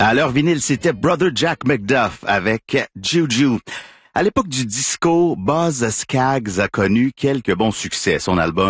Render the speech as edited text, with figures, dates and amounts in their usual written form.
À leur vinyle, c'était Brother Jack McDuff avec Juju. À l'époque du disco, Buzz Skaggs a connu quelques bons succès. Son album